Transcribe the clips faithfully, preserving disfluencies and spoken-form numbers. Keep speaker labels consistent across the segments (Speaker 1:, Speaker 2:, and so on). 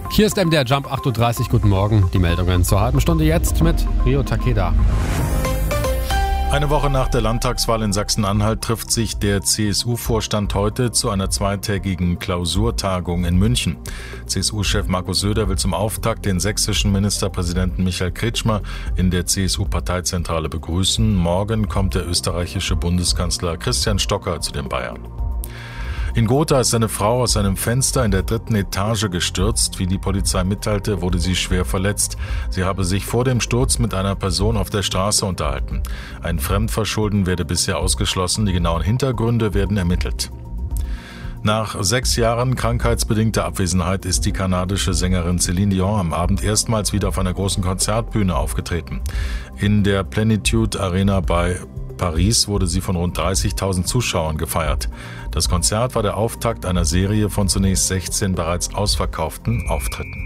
Speaker 1: Hier ist M D R Jump acht Uhr dreißig. Guten Morgen. Die Meldungen zur halben Stunde jetzt mit Rio Takeda.
Speaker 2: Eine Woche nach der Landtagswahl in Sachsen-Anhalt trifft sich der C S U-Vorstand heute zu einer zweitägigen Klausurtagung in München. C S U-Chef Markus Söder will zum Auftakt den sächsischen Ministerpräsidenten Michael Kretschmer in der C S U-Parteizentrale begrüßen. Morgen kommt der österreichische Bundeskanzler Christian Stocker zu den Bayern. In Gotha ist eine Frau aus einem Fenster in der dritten Etage gestürzt. Wie die Polizei mitteilte, wurde sie schwer verletzt. Sie habe sich vor dem Sturz mit einer Person auf der Straße unterhalten. Ein Fremdverschulden werde bisher ausgeschlossen. Die genauen Hintergründe werden ermittelt. Nach sechs Jahren krankheitsbedingter Abwesenheit ist die kanadische Sängerin Celine Dion am Abend erstmals wieder auf einer großen Konzertbühne aufgetreten. In der Plenitude Arena bei Paris wurde sie von rund dreißigtausend Zuschauern gefeiert. Das Konzert war der Auftakt einer Serie von zunächst sechzehn bereits ausverkauften Auftritten.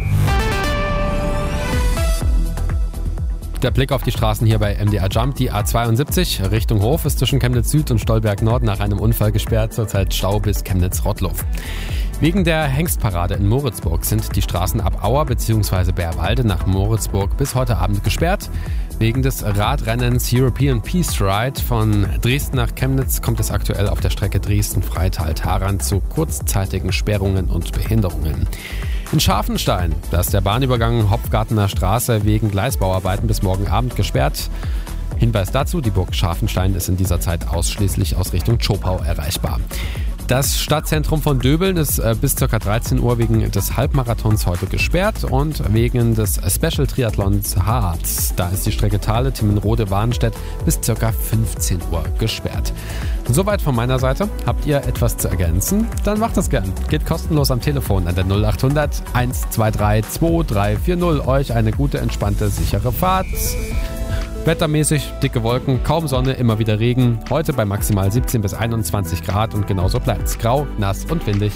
Speaker 1: Der Blick auf die Straßen hier bei M D R Jump. Die A zweiundsiebzig Richtung Hof ist zwischen Chemnitz Süd und Stolberg Nord nach einem Unfall gesperrt. Zurzeit Stau bis Chemnitz-Rottloff. Wegen der Hengstparade in Moritzburg sind die Straßen ab Auer bzw. Bärwalde nach Moritzburg bis heute Abend gesperrt. Wegen des Radrennens European Peace Ride von Dresden nach Chemnitz kommt es aktuell auf der Strecke Dresden-Freital-Taran zu kurzzeitigen Sperrungen und Behinderungen. In Scharfenstein, da ist der Bahnübergang Hopfgartener Straße wegen Gleisbauarbeiten bis morgen Abend gesperrt. Hinweis dazu, die Burg Scharfenstein ist in dieser Zeit ausschließlich aus Richtung Zschopau erreichbar. Das Stadtzentrum von Döbeln ist bis ca. dreizehn Uhr wegen des Halbmarathons heute gesperrt und wegen des Special Triathlons Harz. Da ist die Strecke Thale-Timmenrode-Warnstedt bis ca. fünfzehn Uhr gesperrt. Soweit von meiner Seite. Habt ihr etwas zu ergänzen? Dann macht das gern. Geht kostenlos am Telefon an der null acht hundert eins zwei drei zwei drei vier null. Euch eine gute, entspannte, sichere Fahrt. Wettermäßig dicke Wolken, kaum Sonne, immer wieder Regen. Heute bei maximal siebzehn bis einundzwanzig Grad und genauso bleibt's. Grau, nass und windig.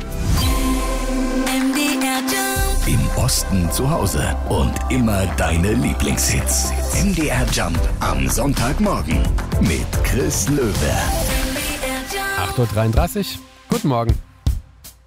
Speaker 3: Im Osten zu Hause und immer deine Lieblingshits. M D R Jump am Sonntagmorgen mit Chris Löwe.
Speaker 1: acht Uhr dreiunddreißig. Guten Morgen.